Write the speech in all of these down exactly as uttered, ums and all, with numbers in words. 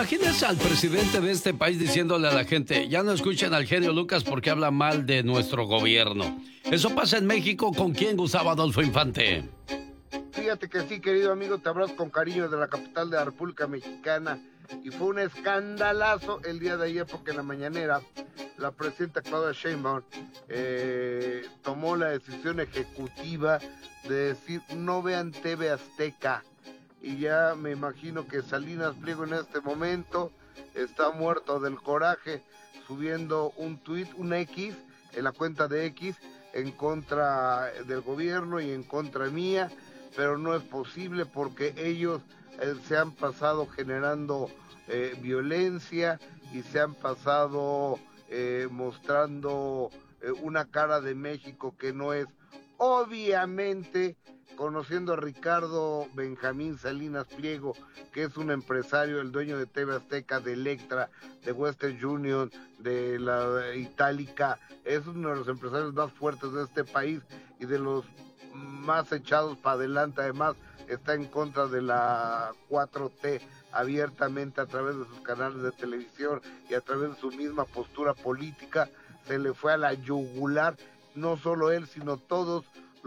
Imagínense al presidente de este país diciéndole a la gente, ya no escuchen al genio Lucas porque habla mal de nuestro gobierno. Eso pasa en México. ¿Con quién, Gustavo Adolfo Infante? Fíjate que sí, querido amigo, te abrazo con cariño de la capital de la República Mexicana. Y fue un escandalazo el día de ayer porque en la mañanera la presidenta Claudia Sheinbaum eh, tomó la decisión ejecutiva de decir no vean T V Azteca. Y ya me imagino que Salinas Pliego en este momento está muerto del coraje subiendo un tuit, un X, en la cuenta de X, en contra del gobierno y en contra mía, pero no es posible porque ellos eh, se han pasado generando eh, violencia y se han pasado eh, mostrando eh, una cara de México que no es. Obviamente, conociendo a Ricardo Benjamín Salinas Pliego, que es un empresario, el dueño de T V Azteca, de Electra, de Western Union, de la Itálica, es uno de los empresarios más fuertes de este país y de los más echados para adelante. Además, está en contra de la cuatro T abiertamente a través de sus canales de televisión y a través de su misma postura política. Se le fue a la yugular, no solo él, sino todos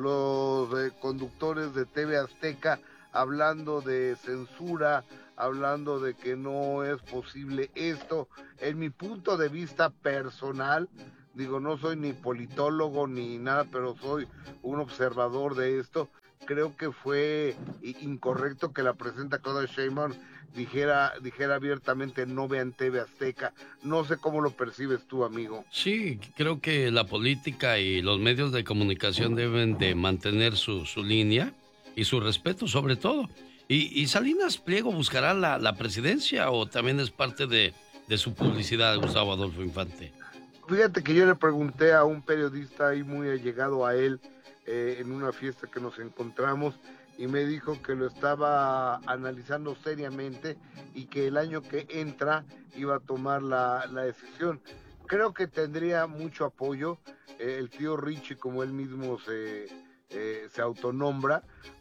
los eh, conductores de T V Azteca, hablando de censura, hablando de que no es posible esto. En mi punto de vista personal, digo, no soy ni politólogo ni nada, pero soy un observador de esto. Creo que fue incorrecto que la presidenta Claudia Sheinbaum dijera, dijera abiertamente no vean T V Azteca. No sé cómo lo percibes tú, amigo. Sí, creo que la política y los medios de comunicación deben de mantener su, su línea y su respeto sobre todo. ¿Y, y Salinas Pliego buscará la, la presidencia o también es parte de, de su publicidad, Gustavo Adolfo Infante? Fíjate que yo le pregunté a un periodista ahí muy allegado a él eh, en una fiesta que nos encontramos y me dijo que lo estaba analizando seriamente y que el año que entra iba a tomar la, la decisión. Creo que tendría mucho apoyo eh, el tío Richie, como él mismo se, eh, se autonombra,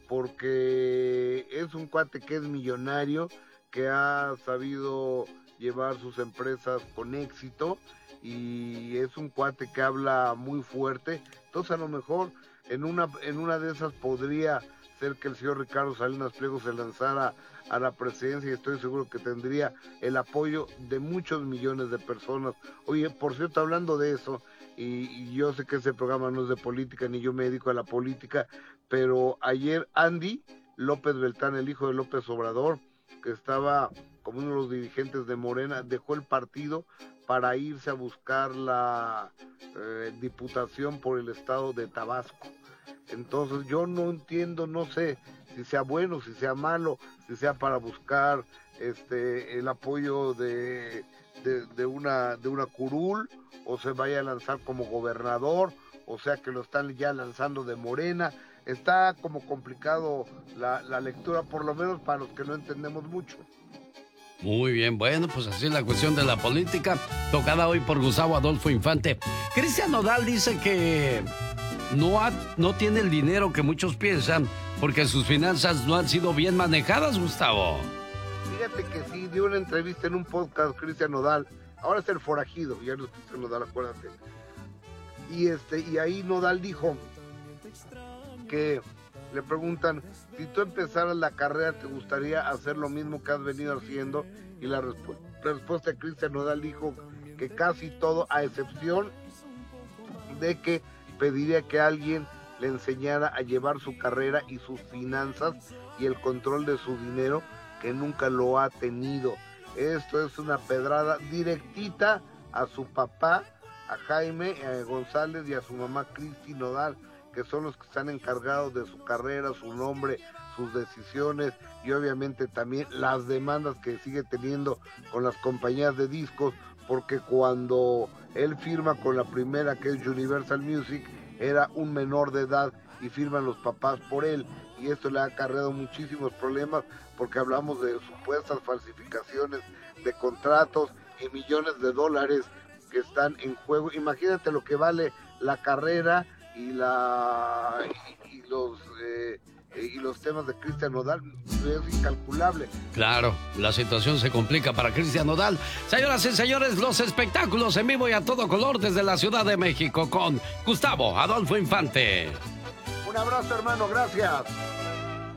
porque es un cuate que es millonario, que ha sabido llevar sus empresas con éxito y es un cuate que habla muy fuerte. Entonces a lo mejor en una, en una de esas podría ser que el señor Ricardo Salinas Pliego se lanzara a la presidencia y estoy seguro que tendría el apoyo de muchos millones de personas. Oye, por cierto, hablando de eso, y, y yo sé que ese programa no es de política, ni yo me dedico a la política, pero ayer Andy López Beltrán, el hijo de López Obrador, que estaba como uno de los dirigentes de Morena, dejó el partido para irse a buscar la eh, diputación por el estado de Tabasco. Entonces yo no entiendo, no sé si sea bueno, si sea malo, si sea para buscar este el apoyo de, de, de una de una curul, o se vaya a lanzar como gobernador, o sea que lo están ya lanzando de Morena. Está como complicado la, la lectura, por lo menos para los que no entendemos mucho. Muy bien, bueno, pues así es la cuestión de la política, tocada hoy por Gustavo Adolfo Infante. Cristian Nodal dice que no, ha, no tiene el dinero que muchos piensan porque sus finanzas no han sido bien manejadas, Gustavo. Fíjate que sí, dio una entrevista en un podcast Cristian Nodal, ahora es el forajido, ya no es Cristian Nodal, acuérdate. Y, este, y ahí Nodal dijo que le preguntan, si tú empezaras la carrera, ¿te gustaría hacer lo mismo que has venido haciendo? Y la, respu- la respuesta de Cristian Nodal dijo que casi todo, a excepción de que pediría que alguien le enseñara a llevar su carrera y sus finanzas y el control de su dinero, que nunca lo ha tenido. Esto es una pedrada directita a su papá, a Jaime eh, González, y a su mamá Cristi Nodal, que son los que están encargados de su carrera, su nombre, sus decisiones y obviamente también las demandas que sigue teniendo con las compañías de discos, porque cuando él firma con la primera, que es Universal Music, era un menor de edad y firman los papás por él, y esto le ha acarreado muchísimos problemas porque hablamos de supuestas falsificaciones de contratos y millones de dólares que están en juego. Imagínate lo que vale la carrera y la y, y los eh, eh, y los temas de Cristian Nodal es incalculable. Claro, la situación se complica para Cristian Nodal. Señoras y señores, los espectáculos en vivo y a todo color desde la Ciudad de México con Gustavo Adolfo Infante. Un abrazo, hermano, gracias.